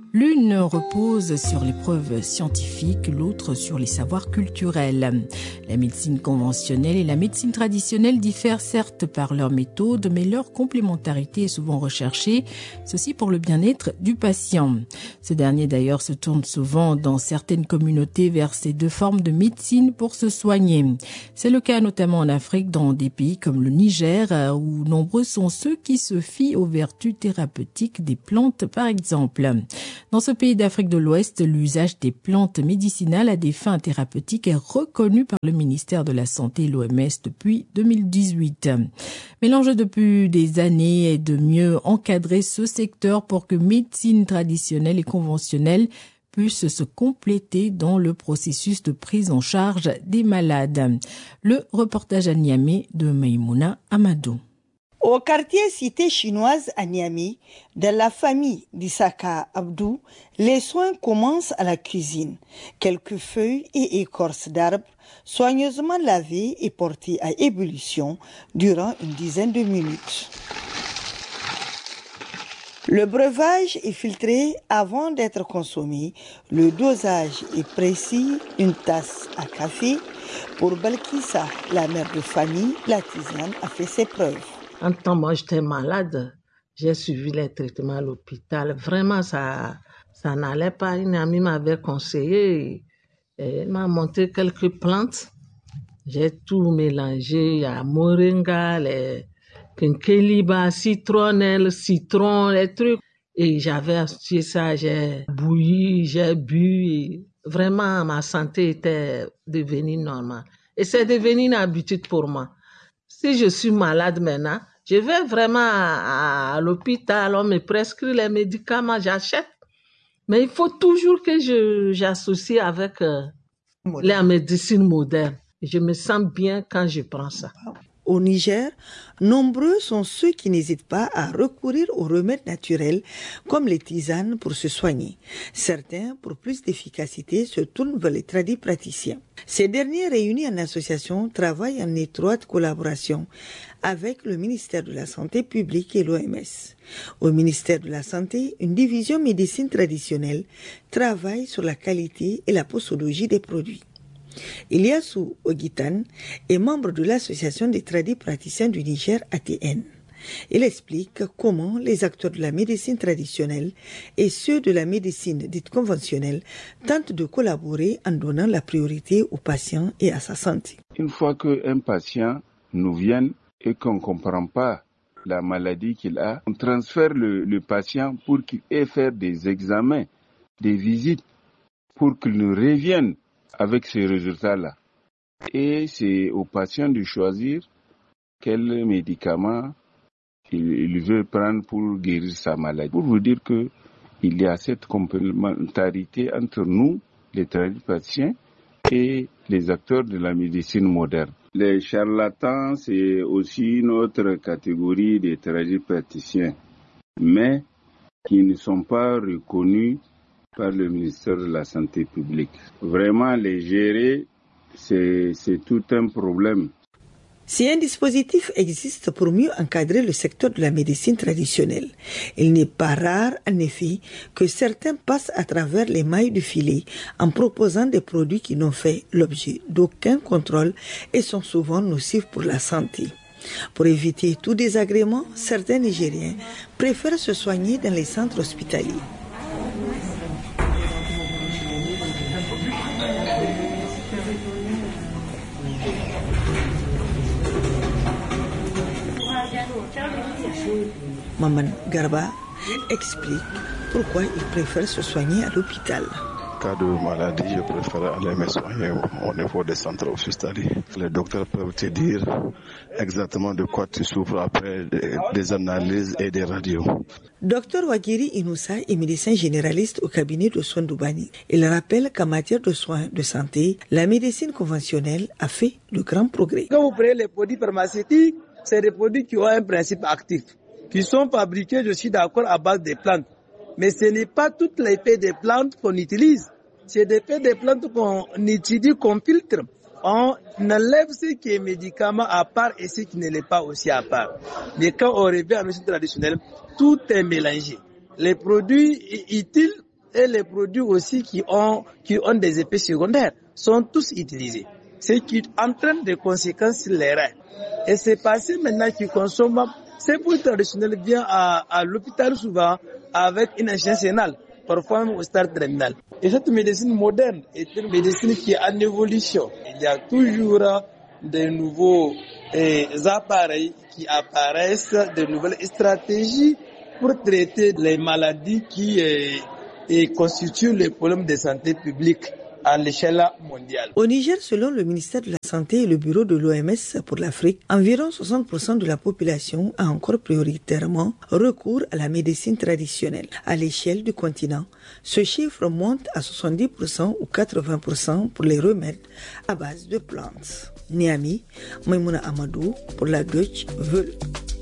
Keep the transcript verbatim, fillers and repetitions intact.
L'une repose sur les preuves scientifiques, l'autre sur les savoirs culturels. La médecine conventionnelle et la médecine traditionnelle diffèrent certes par leurs méthodes, mais leur complémentarité est souvent recherchée, ceci pour le bien-être du patient. Ce dernier d'ailleurs se tourne souvent dans certaines communautés vers ces deux formes de médecine pour se soigner. C'est le cas notamment en Afrique, dans des pays comme le Niger, où nombreux sont ceux qui se fient aux vertus thérapeutiques des plantes par exemple. Dans ce pays d'Afrique de l'Ouest, l'usage des plantes médicinales à des fins thérapeutiques est reconnu par le ministère de la Santé et l'O M S depuis deux mille dix-huit. Mais l'enjeu depuis des années est de mieux encadrer ce secteur pour que médecine traditionnelle et conventionnelle puissent se compléter dans le processus de prise en charge des malades. Le reportage à Niamey de Maïmouna Amadou. Au quartier Cité chinoise à Niamey, dans la famille d'Issaka Abdou, les soins commencent à la cuisine. Quelques feuilles et écorces d'arbres soigneusement lavées et portées à ébullition durant une dizaine de minutes. Le breuvage est filtré avant d'être consommé. Le dosage est précis, une tasse à café. Pour Balkissa, la mère de famille, la tisane a fait ses preuves. En temps, moi, j'étais malade. J'ai suivi les traitements à l'hôpital. Vraiment, ça, ça n'allait pas. Une amie m'avait conseillé. Elle m'a montré quelques plantes. J'ai tout mélangé. Il y a moringa, les quinqueliba, citronnelle, citron, les trucs. Et j'avais acheté ça. J'ai bouilli, j'ai bu. Et vraiment, ma santé était devenue normale. Et c'est devenu une habitude pour moi. Si je suis malade maintenant, je vais vraiment à, à l'hôpital, on me prescrit les médicaments, j'achète. Mais il faut toujours que je, j'associe avec euh, la médecine moderne. Je me sens bien quand je prends ça. Au Niger, nombreux sont ceux qui n'hésitent pas à recourir aux remèdes naturels comme les tisanes pour se soigner. Certains, pour plus d'efficacité, se tournent vers les tradipraticiens. Ces derniers, réunis en association, travaillent en étroite collaboration avec le ministère de la Santé publique et l'O M S. Au ministère de la Santé, une division médecine traditionnelle travaille sur la qualité et la posologie des produits. Iliassou Ogitan est membre de l'association des tradipraticiens du Niger A T N. Il explique comment les acteurs de la médecine traditionnelle et ceux de la médecine dite conventionnelle tentent de collaborer en donnant la priorité aux patients et à sa santé. Une fois qu'un patient nous vient et qu'on ne comprend pas la maladie qu'il a, on transfère le, le patient pour qu'il ait fait des examens, des visites, pour qu'il nous revienne avec ces résultats-là. Et c'est au patient de choisir quel médicament il, il veut prendre pour guérir sa maladie. Pour vous dire que il y a cette complémentarité entre nous, les tradipraticiens, et les acteurs de la médecine moderne. Les charlatans, c'est aussi une autre catégorie de tradipraticiens, mais qui ne sont pas reconnus par le ministère de la Santé publique. Vraiment, les gérer, c'est, c'est tout un problème. Si un dispositif existe pour mieux encadrer le secteur de la médecine traditionnelle, il n'est pas rare, en effet, que certains passent à travers les mailles du filet en proposant des produits qui n'ont fait l'objet d'aucun contrôle et sont souvent nocifs pour la santé. Pour éviter tout désagrément, certains Nigériens préfèrent se soigner dans les centres hospitaliers. Maman Garba explique pourquoi il préfère se soigner à l'hôpital. En cas de maladie, je préfère aller me soigner au niveau des centres hospitaliers. Les docteurs peuvent te dire exactement de quoi tu souffres après des analyses et des radios. Docteur Wagiri Inoussa est médecin généraliste au cabinet de soins d'Oubani. Il rappelle qu'en matière de soins de santé, la médecine conventionnelle a fait de grands progrès. Quand vous prenez les produits pharmaceutiques, c'est des produits qui ont un principe actif, qui sont fabriqués, je suis d'accord, à base des plantes. Mais ce n'est pas toutes les feuilles des plantes qu'on utilise. C'est des feuilles des plantes qu'on étudie, qu'on filtre. On enlève ce qui est médicament à part et ce qui ne l'est pas aussi à part. Mais quand on revient à la médecine traditionnelle, tout est mélangé. Les produits utiles et les produits aussi qui ont, qui ont des effets secondaires sont tous utilisés. Ce qui entraîne des conséquences sur les reins. Et ces patients maintenant qui consomment, ces produits traditionnels viennent à, à l'hôpital souvent avec une insuffisance rénale, parfois même au stade terminal. Et cette médecine moderne est une médecine qui est en évolution. Il y a toujours de nouveaux eh, appareils qui apparaissent, de nouvelles stratégies pour traiter les maladies qui eh, eh, constituent les problèmes de santé publique à l'échelle mondiale. Au Niger, selon le ministère de la Santé et le bureau de l'O M S pour l'Afrique, environ soixante pour cent de la population a encore prioritairement recours à la médecine traditionnelle. À l'échelle du continent, ce chiffre monte à soixante-dix pour cent ou quatre-vingts pour cent pour les remèdes à base de plantes. Niamey, Maïmouna Amadou pour la Deutsche Welle.